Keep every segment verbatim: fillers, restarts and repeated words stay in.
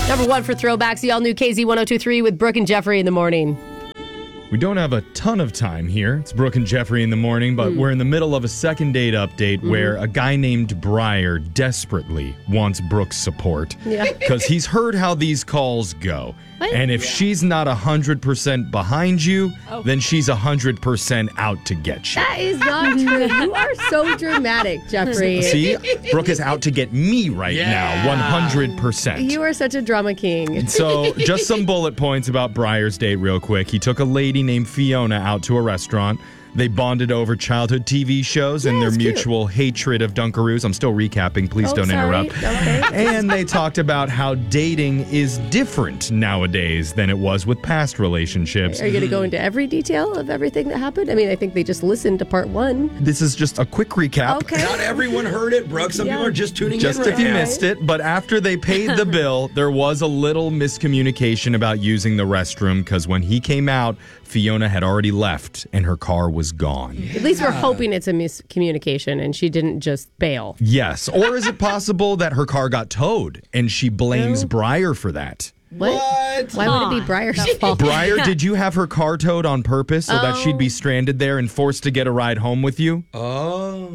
Number one for throwbacks, the all-new K Z one oh two three with Brooke and Jeffrey in the morning. We don't have a ton of time here. It's Brooke and Jeffrey in the morning, but mm. we're in the middle of a second date update mm. where a guy named Briar desperately wants Brooke's support. Yeah. Because he's heard how these calls go. What? And if yeah. she's not one hundred percent behind you, oh. then she's one hundred percent out to get you. That is not true. You are so dramatic, Jeffrey. See? Brooke is out to get me right yeah. now, one hundred percent. You are such a drama king. So, just some bullet points about Briar's date real quick. He took a lady named Fiona out to a restaurant. They bonded over childhood T V shows yeah, and their mutual cute. hatred of Dunkaroos. I'm still recapping. Please oh, don't sorry. interrupt. Okay. And they talked about how dating is different nowadays than it was with past relationships. Are you going to go into every detail of everything that happened? I mean, I think they just listened to part one. This is just a quick recap. Okay. Not everyone heard it, Brooke. Some yeah. people are just tuning just in Just if right you now. missed it. But after they paid the bill, there was a little miscommunication about using the restroom because when he came out, Fiona had already left and her car was gone. Yeah. At least we're hoping it's a miscommunication and she didn't just bail. Yes. Or is it possible that her car got towed and she blames no. Briar for that? What? what? Why would it be Briar's fault? Briar, did you have her car towed on purpose so oh. that she'd be stranded there and forced to get a ride home with you? Oh.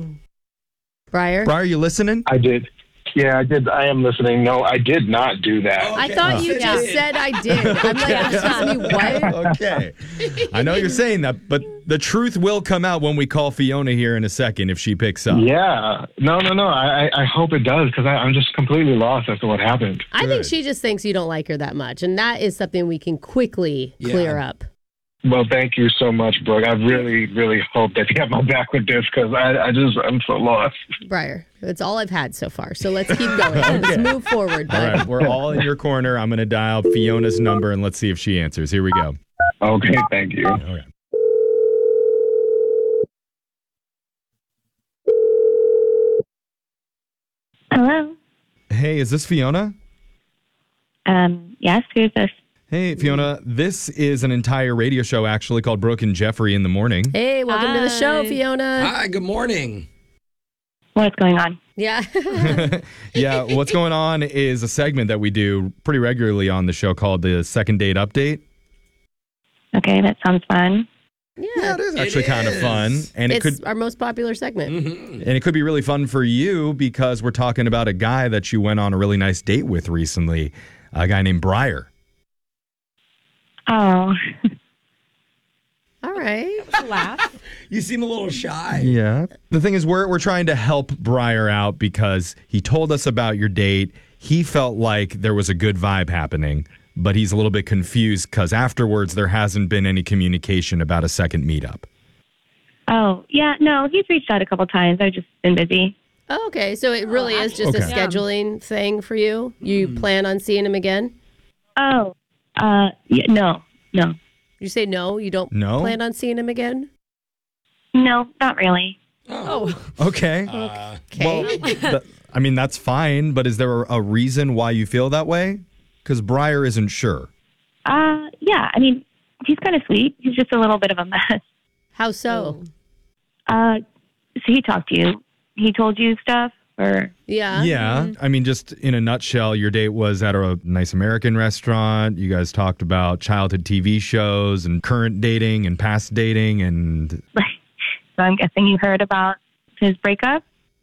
Briar? Briar, you listening? I did. Yeah, I did. I am listening. No, I did not do that. Okay. I thought you just yeah. said I did. I'm like, excuse me, what? Okay. I know you're saying that, but the truth will come out when we call Fiona here in a second if she picks up. Yeah. No, no, no. I, I hope it does because I'm just completely lost as to what happened. I Good. think she just thinks you don't like her that much, and that is something we can quickly yeah. clear up. Well, thank you so much, Brooke. I really, really hope that you have my back with this because I, I just, I'm so lost. Briar, it's all I've had so far. So let's keep going. okay. Let's move forward, bud. All right, we're all in your corner. I'm going to dial Fiona's number and let's see if she answers. Here we go. Okay, thank you. Okay. Hello. Hey, is this Fiona? Um, yes, who's this? Hey, Fiona, this is an entire radio show actually called Brooke and Jeffrey in the morning. Hey, welcome Hi. to the show, Fiona. Hi, good morning. What's going on? Yeah. yeah, what's going on is a segment that we do pretty regularly on the show called the Second Date Update. Okay, that sounds fun. Yeah, yeah it is actually it kind is. of fun. And it's it could our most popular segment. Mm-hmm. And it could be really fun for you because we're talking about a guy that you went on a really nice date with recently, a guy named Briar. Oh. All right. Laugh. You seem a little shy. Yeah. The thing is, we're we're trying to help Briar out because he told us about your date. He felt like there was a good vibe happening, but he's a little bit confused because afterwards there hasn't been any communication about a second meetup. Oh, yeah. No, he's reached out a couple times. I've just been busy. Oh, okay. So it really oh, is just okay. a scheduling yeah. thing for you? You mm. plan on seeing him again? Oh. Uh, yeah, no, no. You say no? You don't no? plan on seeing him again? No, not really. Oh. Okay. Uh, okay. Well, th- I mean, that's fine, but is there a reason why you feel that way? Because Briar isn't sure. Uh, yeah, I mean, he's kind of sweet. He's just a little bit of a mess. How so? Uh, so he talked to you. He told you stuff? Or yeah. Yeah. Mm-hmm. I mean, just in a nutshell, your date was at a nice American restaurant. You guys talked about childhood T V shows and current dating and past dating. And so I'm guessing you heard about his breakup?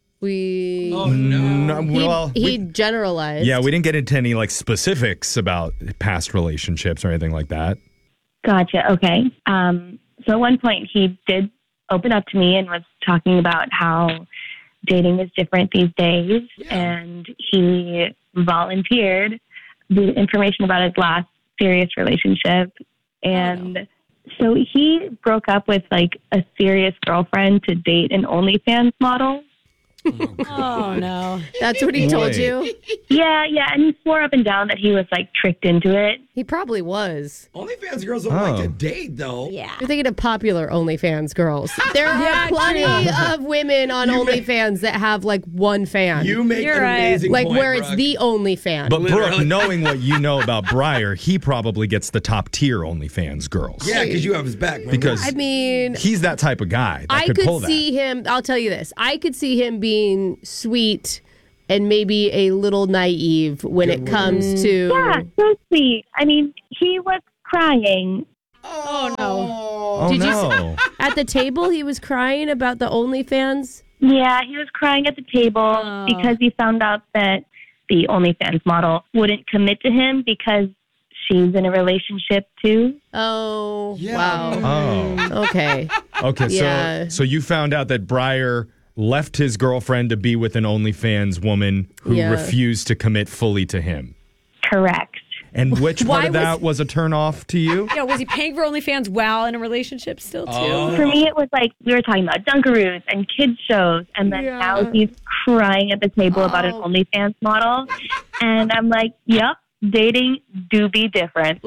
We. Oh, no. no well, he, he we, generalized. Yeah, we didn't get into any like specifics about past relationships or anything like that. Gotcha. Okay. Um, so at one point, he did open up to me and was talking about how dating is different these days, yeah. and he volunteered the information about his last serious relationship. And oh, no. so he broke up with like a serious girlfriend to date an OnlyFans model. Oh, oh no. That's what he told Wait. you? Yeah, yeah. And he swore up and down that he was like tricked into it. He probably was. OnlyFans girls don't oh. like to date, though. Yeah. You're thinking of popular OnlyFans girls. There are yeah, plenty true. of women on you OnlyFans make, that have like one fan. You make You're an right. amazing Like point, where Brooke. it's the only fan. But Literally. Brooke, knowing what you know about Briar, he probably gets the top tier OnlyFans girls. Yeah, because you have his back. Remember? Because I mean, he's that type of guy that I could, could pull see that. him. I'll tell you this. I could see him being sweet and maybe a little naive when Good it comes word. to. Yeah, so sweet. I mean, he was crying. Oh, no. Oh, Did you no. At the table, he was crying about the OnlyFans. Yeah, he was crying at the table Oh. because he found out that the OnlyFans model wouldn't commit to him because she's in a relationship too. Oh, Yeah. wow. Oh. Okay. Okay, Yeah. so so you found out that Breyer left his girlfriend to be with an OnlyFans woman who Yeah. refused to commit fully to him. Correct. And which Why part of was- that was a turn off to you? Yeah, was he paying for OnlyFans while in a relationship still, too? Oh. For me, it was like we were talking about Dunkaroos and kids shows, and then Yeah. now he's crying at the table about an Oh. OnlyFans model, and I'm like, "Yep, dating do be different."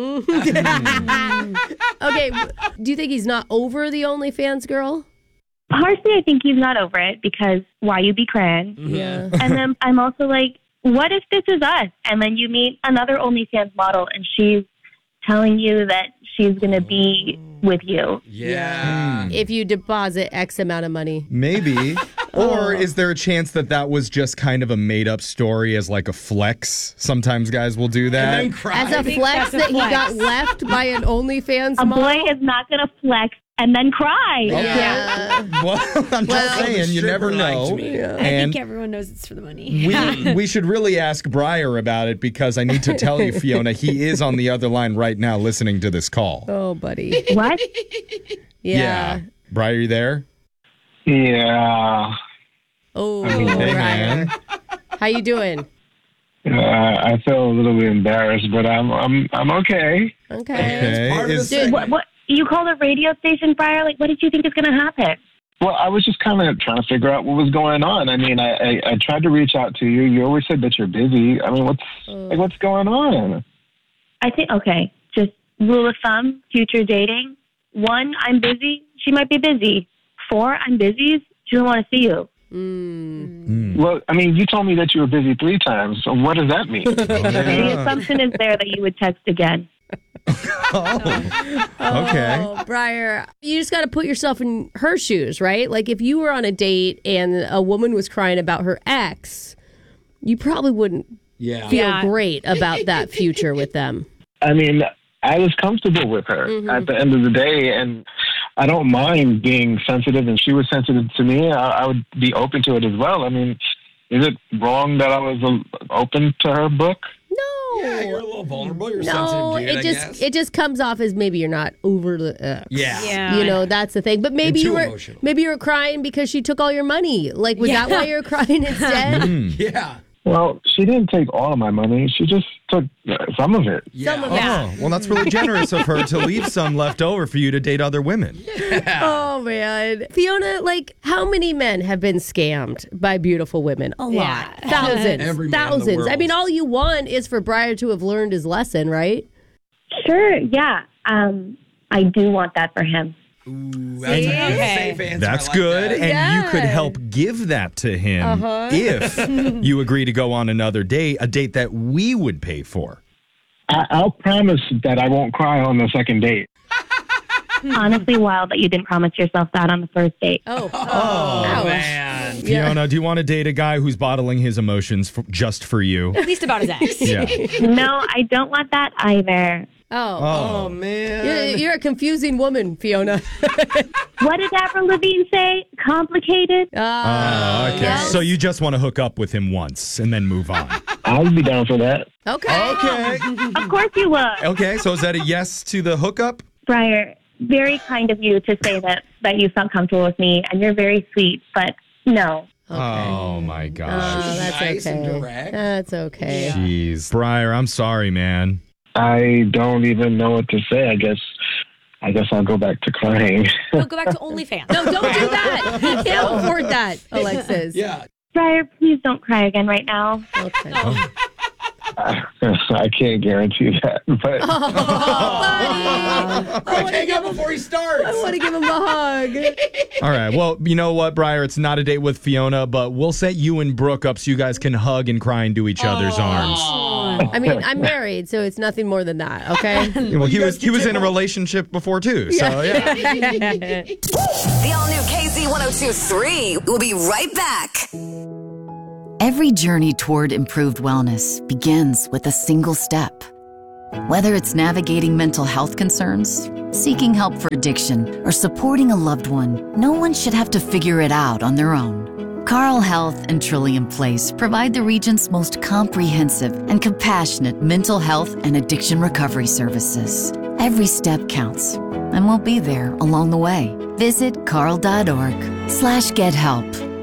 Okay. Do you think he's not over the OnlyFans girl? Partially, I think he's not over it because why you be crying, Yeah. and then I'm also like, what if this is us? And then you meet another OnlyFans model, and she's telling you that she's going to be with you. Yeah. If you deposit X amount of money. Maybe. Oh. Or is there a chance that that was just kind of a made up story as like a flex? Sometimes guys will do that. And then cry. As a think flex that's a that he flex. got left by an OnlyFans A model? boy is not going to flex and then cry. Yeah. Well, I'm just Well, saying, you never stripper know. liked me. I And think everyone knows it's for the money. we, we should really ask Breyer about it because I need to tell you, Fiona, he is on the other line right now listening to this call. Oh, buddy. What? Yeah. Breyer, you there? Yeah. Oh, Hey, man. Ryan. How you doing? Uh, I feel a little bit embarrassed, but I'm I'm I'm okay. Okay. Okay. part of Is- the Dude, What? What? You called a radio station, Briar? Like, what did you think is going to happen? Well, I was just kind of trying to figure out what was going on. I mean, I, I, I tried to reach out to you. You always said that you're busy. I mean, what's like, what's going on? I think, okay, just rule of thumb, future dating. One, I'm busy. She might be busy. Four, I'm busy. She doesn't want to see you. Mm. Well, I mean, you told me that you were busy three times. So what does that mean? The assumption is there that you would text again. Okay. Oh, Briar, you just got to put yourself in her shoes, right? Like if you were on a date and a woman was crying about her ex, you probably wouldn't Yeah. feel Yeah. great about that future with them. I mean, I was comfortable with her at the end of the day, and I don't mind being sensitive, and she was sensitive to me. I, I would be open to it as well. I mean, is it wrong that I was uh, open to her book? No. Yeah, you're a little vulnerable. You're No, sensitive, dude, it I just guess. it just comes off as maybe you're not over the ex. Yeah. Yeah. You know, that's the thing. But maybe And you too were emotional. maybe you were crying because she took all your money. Like was that Yeah. why you were crying instead? Yeah. Well, she didn't take all of my money. She just took uh, some of it. Yeah. Some of Oh, well, that's really generous of her to leave some left over for you to date other women. Oh man. Fiona, like how many men have been scammed by beautiful women? A Yeah. lot. Thousands. Every man in the thousands. I world. mean all you want is for Briar to have learned his lesson, right? Sure, yeah. Um, I do want that for him. Ooh, that's a good Okay. safe answer. That's I like good. that. And you could Yeah. help give that to him Uh-huh. if you agree to go on another date, a date that we would pay for. I, I'll promise that I won't cry on the second date. Honestly, wild that you didn't promise yourself that on the first date. Oh. Oh, Ouch. Man. Yeah. Fiona, do you want to date a guy who's bottling his emotions for, just for you? At least about his ex. Yeah. No, I don't want that either. Oh. Oh, man. You're, you're a confusing woman, Fiona. What did Avril Lavigne say? Complicated? Ah, Oh, okay. yes. So you just want to hook up with him once and then move on. I'll be down for that. Okay. Okay. Of course you would. Okay. So is that a yes to the hookup? Briar, very kind of you to say that, that you felt comfortable with me, and you're very sweet, but no. Oh, my Oh, gosh. that's Nice and okay. direct. That's okay. Jeez. Briar, I'm sorry, man. I don't even know what to say. I guess I guess I'll go back to crying. We'll go back to OnlyFans. No, don't do that. He can't afford that, Alexis. Yeah. Briar, please don't cry again right now. Okay. I can't guarantee that, but Oh, I can't get before he starts. I want to give him a hug. All right. Well, you know what, Briar? It's not a date with Fiona, but we'll set you and Brooke up so you guys can hug and cry into each other's arms. I mean, I'm married, so it's nothing more than that, okay? Well, he You was guys he can was take in a one. relationship before too. So yeah. The all new K Z one oh two three will be right back. Every journey toward improved wellness begins with a single step. Whether it's navigating mental health concerns, seeking help for addiction, or supporting a loved one, no one should have to figure it out on their own. Carle Health and Trillium Place provide the region's most comprehensive and compassionate mental health and addiction recovery services. Every step counts, and we'll be there along the way. Visit carle.org slash get help.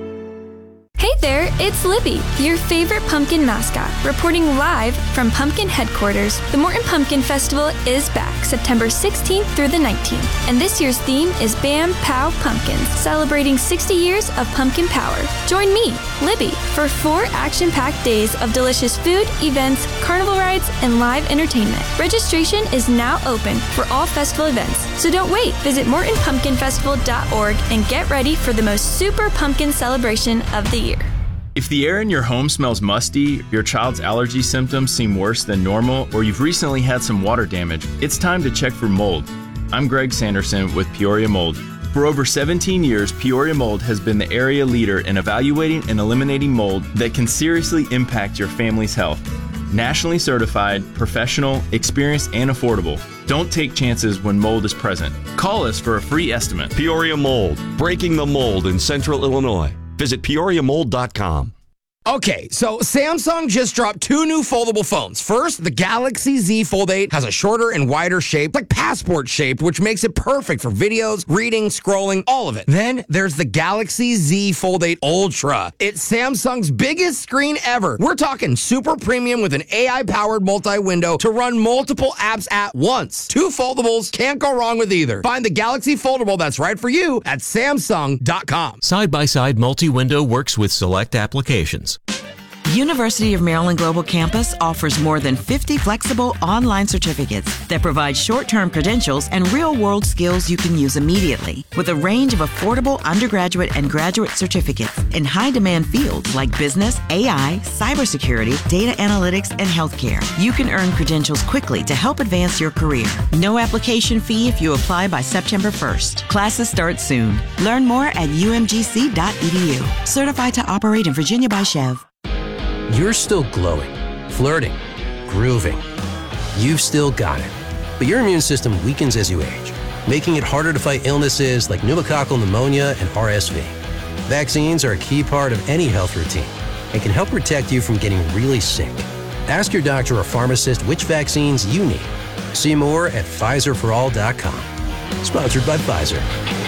Hey there, it's Libby, your favorite pumpkin mascot, reporting live from Pumpkin Headquarters. The Morton Pumpkin Festival is back September sixteenth through the nineteenth, and this year's theme is Bam Pow Pumpkins, celebrating sixty years of pumpkin power. Join me, Libby, for four action-packed days of delicious food, events, carnival rides, and live entertainment. Registration is now open for all festival events, so don't wait. Visit morton pumpkin festival dot org and get ready for the most super pumpkin celebration of the year. If the air in your home smells musty, your child's allergy symptoms seem worse than normal, or you've recently had some water damage, it's time to check for mold. I'm Greg Sanderson with Peoria Mold. For over seventeen years, Peoria Mold has been the area leader in evaluating and eliminating mold that can seriously impact your family's health. Nationally certified, professional, experienced, and affordable. Don't take chances when mold is present. Call us for a free estimate. Peoria Mold, breaking the mold in Central Illinois. Visit peoria mold dot com. Okay, so Samsung just dropped two new foldable phones. First, the Galaxy Z Fold eight has a shorter and wider shape, like passport shaped, which makes it perfect for videos, reading, scrolling, all of it. Then there's the Galaxy Z Fold eight Ultra. It's Samsung's biggest screen ever. We're talking super premium with an A I-powered multi-window to run multiple apps at once. Two foldables, can't go wrong with either. Find the Galaxy Foldable that's right for you at samsung dot com. Side-by-side multi-window works with select applications. University of Maryland Global Campus offers more than fifty flexible online certificates that provide short-term credentials and real-world skills you can use immediately. With a range of affordable undergraduate and graduate certificates in high-demand fields like business, A I, cybersecurity, data analytics, and healthcare, you can earn credentials quickly to help advance your career. No application fee if you apply by September first. Classes start soon. Learn more at u m g c dot e d u. Certified to operate in Virginia by Chev. You're still glowing, flirting, grooving. You've still got it. But your immune system weakens as you age, making it harder to fight illnesses like pneumococcal pneumonia and R S V. Vaccines are a key part of any health routine and can help protect you from getting really sick. Ask your doctor or pharmacist which vaccines you need. See more at Pfizer for all dot com. Sponsored by Pfizer.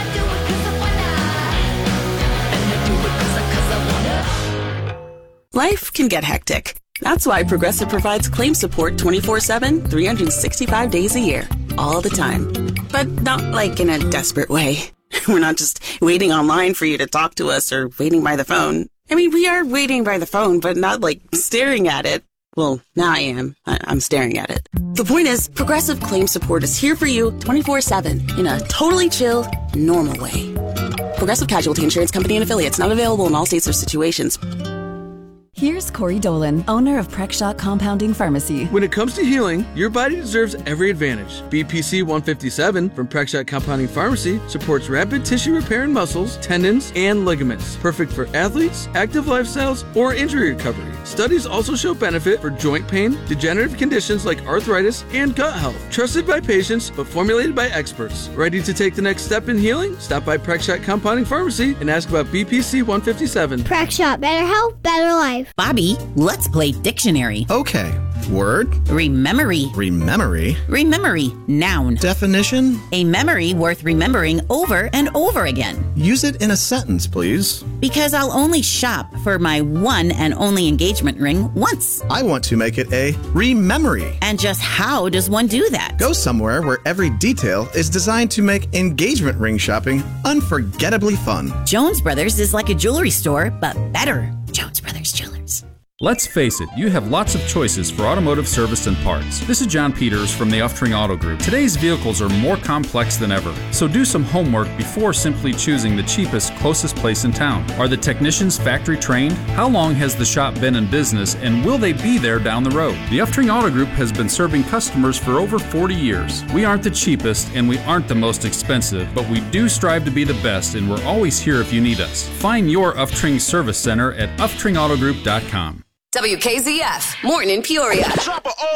Life can get hectic. That's why Progressive provides claim support twenty-four seven, three hundred sixty-five days a year, all the time. But not like in a desperate way. We're not just waiting online for you to talk to us or waiting by the phone. I mean, we are waiting by the phone, but not like staring at it. Well, now I am. I- I'm staring at it. The point is, Progressive claim support is here for you twenty-four seven in a totally chill, normal way. Progressive Casualty Insurance Company and Affiliates, not available in all states or situations. Here's Corey Dolan, owner of Prexshot Compounding Pharmacy. When it comes to healing, your body deserves every advantage. B P C one fifty-seven from Prexshot Compounding Pharmacy supports rapid tissue repair in muscles, tendons, and ligaments. Perfect for athletes, active lifestyles, or injury recovery. Studies also show benefit for joint pain, degenerative conditions like arthritis, and gut health. Trusted by patients, but formulated by experts. Ready to take the next step in healing? Stop by Prexshot Compounding Pharmacy and ask about B P C one fifty-seven. Prexshot, better health, better life. Bobby, let's play dictionary. Okay. Word. Rememory. Rememory. Rememory. Noun. Definition. A memory worth remembering over and over again. Use it in a sentence, please. Because I'll only shop for my one and only engagement ring once. I want to make it a rememory. And just how does one do that? Go somewhere where every detail is designed to make engagement ring shopping unforgettably fun. Jones Brothers is like a jewelry store, but better. Jones Brothers Jewelers. Let's face it, you have lots of choices for automotive service and parts. This is John Peters from the Uftring Auto Group. Today's vehicles are more complex than ever, so do some homework before simply choosing the cheapest, closest place in town. Are the technicians factory trained? How long has the shop been in business, and will they be there down the road? The Uftring Auto Group has been serving customers for over forty years. We aren't the cheapest, and we aren't the most expensive, but we do strive to be the best, and we're always here if you need us. Find your Uftring Service Center at uftring auto group dot com. W K Z F, Morning in Peoria.